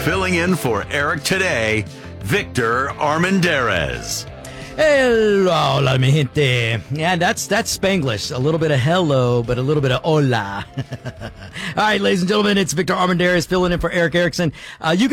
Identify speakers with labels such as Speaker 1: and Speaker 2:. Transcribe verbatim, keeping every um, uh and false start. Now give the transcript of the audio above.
Speaker 1: Filling in for Eric today, Victor Armendariz.
Speaker 2: Hello, hola, mi gente. Yeah, that's that's Spanglish. A little bit of hello, but a little bit of hola. All right, ladies and gentlemen, it's Victor Armendariz filling in for Eric Erickson. Uh, you can